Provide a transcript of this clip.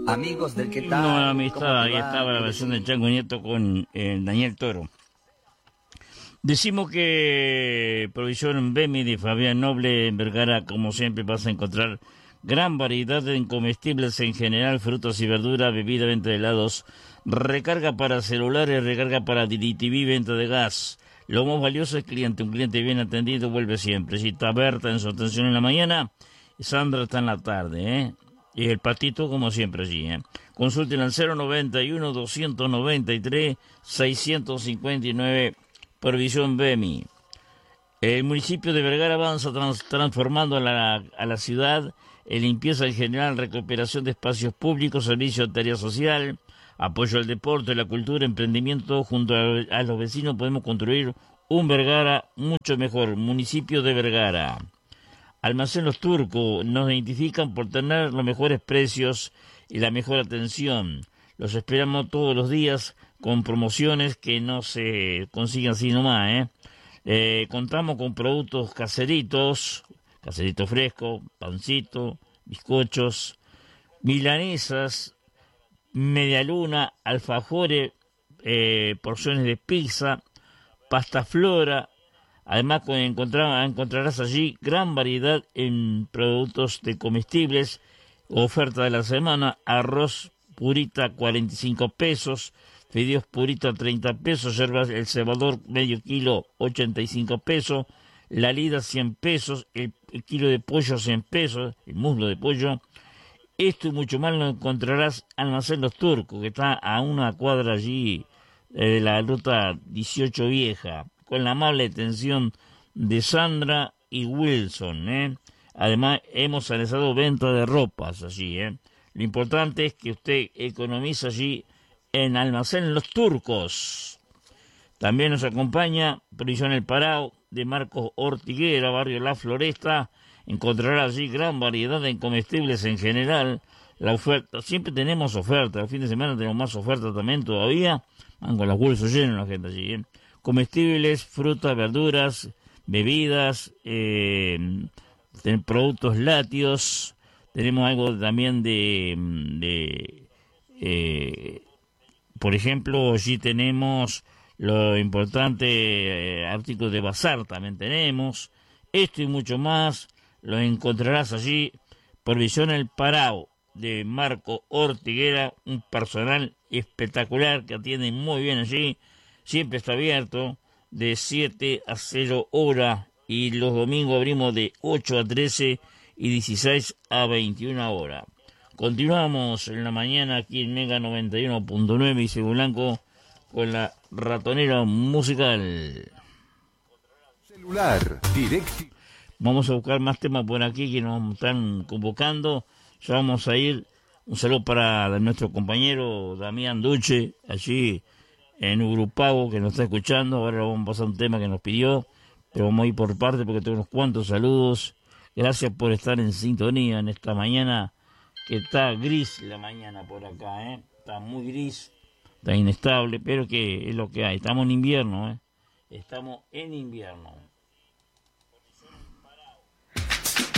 Amigos del ¿qué tal? No, amistad, ahí estaba la versión de Chango Nieto con Daniel Toro. Decimos que Provisión Bemi de Fabián Noble en Vergara, como siempre, vas a encontrar gran variedad de comestibles en general, frutas y verduras, bebida, venta de helados, recarga para celulares, recarga para DirecTV, venta de gas. Lo más valioso es cliente, un cliente bien atendido vuelve siempre. Si está Berta en su atención en la mañana, Sandra está en la tarde, ¿eh? Y el patito, como siempre, allí, ¿eh? Consulten al 091-293-659, Provisión Bemi. El municipio de Vergara avanza transformando a la ciudad en limpieza en general, recuperación de espacios públicos, servicio de tarea social, apoyo al deporte, la cultura, emprendimiento. Junto a los vecinos podemos construir un Vergara mucho mejor. Municipio de Vergara. Almacén Los Turcos nos identifican por tener los mejores precios y la mejor atención. Los esperamos todos los días con promociones que no se consiguen así nomás, contamos con productos caseritos, caserito fresco, pancito, bizcochos, milanesas, medialuna, alfajores, porciones de pizza, pasta flora. Además, encontrarás allí gran variedad en productos de comestibles. Oferta de la semana: arroz purita 45 pesos, fideos purita 30 pesos, yerbas El Cebador medio kilo 85 pesos, la lida 100 pesos, el kilo de pollo 100 pesos, el muslo de pollo. Esto y mucho más lo encontrarás en Almacén Los Turcos, que está a una cuadra allí de la ruta 18 Vieja, con la amable atención de Sandra y Wilson, ¿eh? Además, hemos realizado venta de ropas allí, ¿eh? Lo importante es que usted economiza allí en Almacén Los Turcos. También nos acompaña Provisión El Parao de Marcos Ortiguera, barrio La Floresta. Encontrará allí gran variedad de comestibles en general. La oferta, siempre tenemos ofertas. El fin de semana tenemos más ofertas también todavía. Van con los bolsos llenos la gente allí, ¿eh? Comestibles, frutas, verduras, bebidas, productos lácteos. Tenemos algo también por ejemplo, allí tenemos lo importante, artículos de bazar también tenemos. Esto y mucho más lo encontrarás allí. Provisión El Parao de Marco Ortiguera, un personal espectacular que atiende muy bien allí. Siempre está abierto de 7 a 0 horas y los domingos abrimos de 8 a 13 y 16 a 21 horas. Continuamos en la mañana aquí en Mega 91.9 y Cebo Blanco con la ratonera musical. Celular, directo. Vamos a buscar más temas por aquí que nos están convocando. Ya vamos a ir. Un saludo para nuestro compañero Damián Duche, allí en Urupago, que nos está escuchando. Ahora vamos a pasar un tema que nos pidió, pero vamos a ir por parte porque tengo unos cuantos saludos. Gracias por estar en sintonía en esta mañana, que está gris la mañana por acá, Está muy gris, está inestable, pero que es lo que hay. Estamos en invierno, Estamos en invierno.